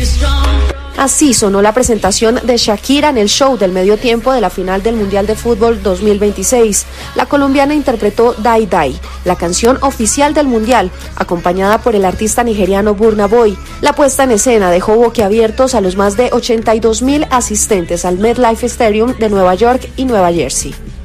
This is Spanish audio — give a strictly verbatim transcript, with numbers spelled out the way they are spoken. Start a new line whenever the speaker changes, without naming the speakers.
Así sonó la presentación de Shakira en el show del medio tiempo de la final del Mundial de Fútbol dos mil veintiséis. La colombiana interpretó Die Die, la canción oficial del Mundial, acompañada por el artista nigeriano Burna Boy. La puesta en escena dejó boquiabiertos a los más de ochenta y dos mil asistentes al MetLife Stadium de Nueva York y Nueva Jersey.